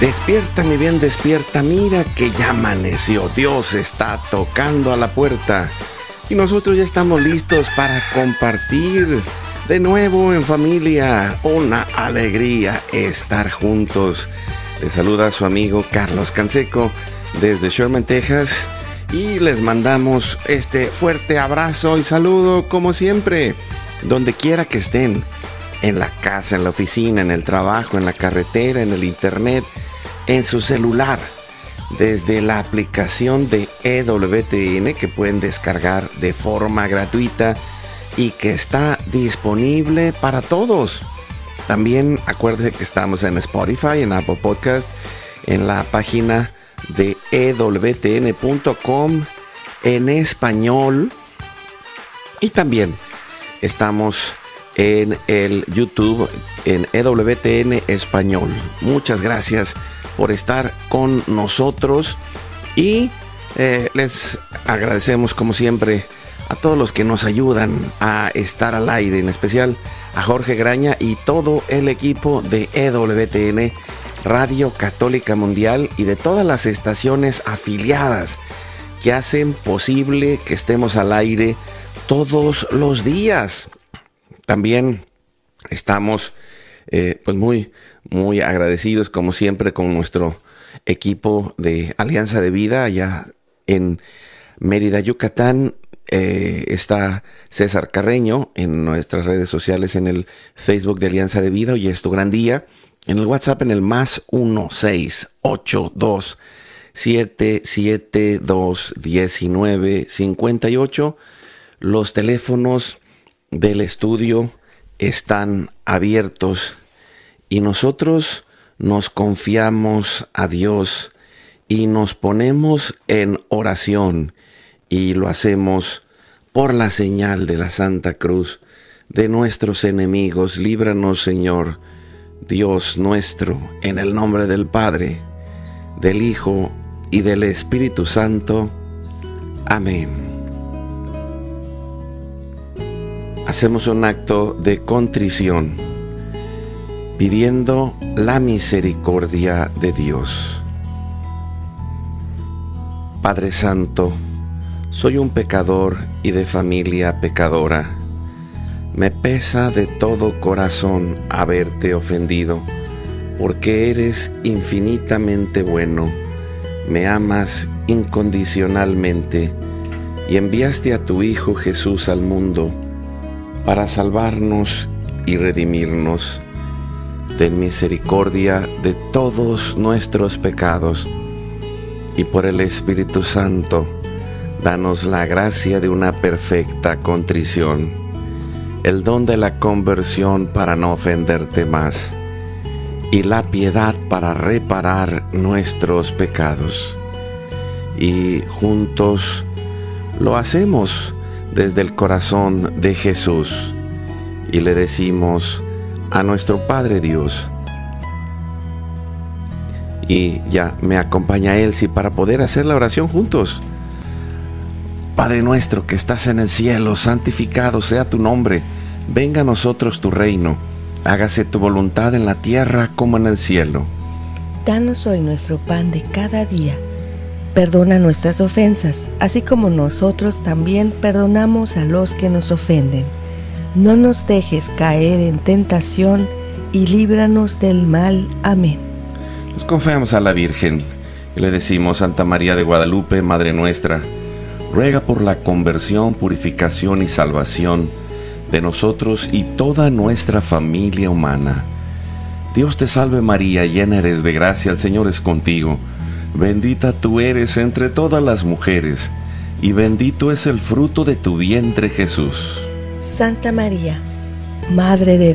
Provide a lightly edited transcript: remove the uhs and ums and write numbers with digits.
Despierta, mi bien, despierta, mira que ya amaneció, Dios está tocando a la puerta y nosotros ya estamos listos para compartir de nuevo en familia. Una alegría estar juntos. Les saluda a su amigo Carlos Canseco desde Sherman, Texas, y les mandamos este fuerte abrazo y saludo como siempre, donde quiera que estén, en la casa, en la oficina, en el trabajo, en la carretera, en el internet, en su celular, desde la aplicación de EWTN que pueden descargar de forma gratuita y que está disponible para todos. También acuérdense que estamos en Spotify, en Apple Podcast, en la página de ewtn.com en español, y también estamos en el YouTube en EWTN Español. Muchas gracias por estar con nosotros y les agradecemos como siempre a todos los que nos ayudan a estar al aire, en especial a Jorge Graña y todo el equipo de EWTN Radio Católica Mundial y de todas las estaciones afiliadas que hacen posible que estemos al aire todos los días. También estamos pues muy agradecidos como siempre con nuestro equipo de Alianza de Vida allá en Mérida, Yucatán. Está César Carreño en nuestras redes sociales, en el Facebook de Alianza de Vida. Hoy es tu gran día. En el WhatsApp en el más 1-682-772-1958. Los teléfonos del estudio están abiertos y nosotros nos confiamos a Dios y nos ponemos en oración, y lo hacemos por la señal de la Santa Cruz de nuestros enemigos. Líbranos, Señor, Dios nuestro, en el nombre del Padre, del Hijo y del Espíritu Santo. Amén. Hacemos un acto de contrición, pidiendo la misericordia de Dios. Padre Santo, soy un pecador y de familia pecadora. Me pesa de todo corazón haberte ofendido, porque eres infinitamente bueno, me amas incondicionalmente y enviaste a tu Hijo Jesús al mundo para salvarnos y redimirnos. Ten misericordia de todos nuestros pecados y por el Espíritu Santo, danos la gracia de una perfecta contrición, el don de la conversión para no ofenderte más y la piedad para reparar nuestros pecados. Y juntos lo hacemos desde el corazón de Jesús y le decimos a nuestro Padre Dios. Y ya me acompaña Elsie para poder hacer la oración juntos. Padre nuestro que estás en el cielo, santificado sea tu nombre. Venga a nosotros tu reino. Hágase tu voluntad en la tierra como en el cielo. Danos hoy nuestro pan de cada día. Perdona nuestras ofensas, así como nosotros también perdonamos a los que nos ofenden. No nos dejes caer en tentación y líbranos del mal. Amén. Nos confiamos a la Virgen y le decimos: Santa María de Guadalupe, Madre nuestra, ruega por la conversión, purificación y salvación de nosotros y toda nuestra familia humana. Dios te salve María, llena eres de gracia, el Señor es contigo. Bendita tú eres entre todas las mujeres, y bendito es el fruto de tu vientre, Jesús. Santa María, Madre de